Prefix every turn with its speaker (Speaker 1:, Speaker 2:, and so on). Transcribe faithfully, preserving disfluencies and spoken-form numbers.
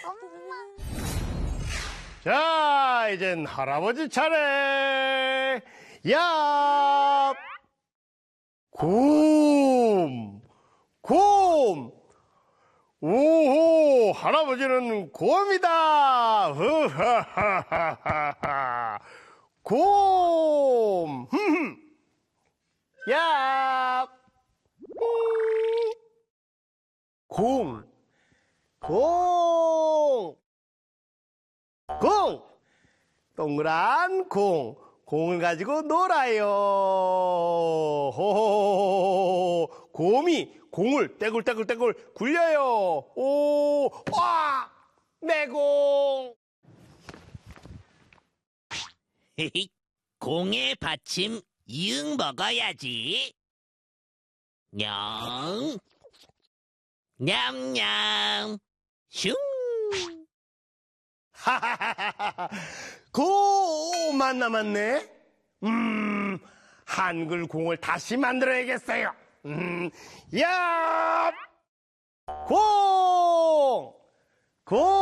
Speaker 1: 자, 이젠 할아버지 차례. 야, 곰, 곰. 오호, 할아버지는 곰이다. 흐하하하하. 곰. 야, 공, 공, 공. 동그란 공, 공을 가지고 놀아요. 호호호호. 곰이 공을 떼굴떼굴떼굴 굴려요. 오, 와, 내 공.
Speaker 2: 공의 받침 이응 먹어야지. 냥, 냠냠, 슝.
Speaker 1: 하하하하. 고만 남았네. 음, 한글 공을 다시 만들어야겠어요. 음, 야, 공, 공.